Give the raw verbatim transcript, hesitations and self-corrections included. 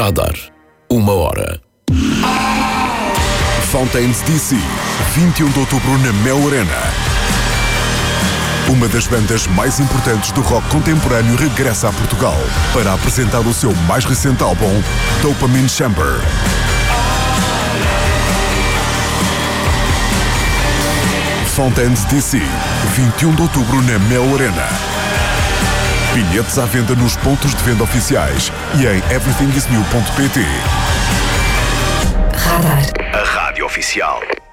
Radar. Uma hora. Fountains D C, vinte e um de outubro na Mel Arena. Uma das bandas mais importantes do rock contemporâneo regressa a Portugal para apresentar o seu mais recente álbum, Dopamine Chamber. Fountains D C, vinte e um de outubro na Mel Arena. Bilhetes à venda nos pontos de venda oficiais e em everything is new ponto pt. Radar. A rádio oficial.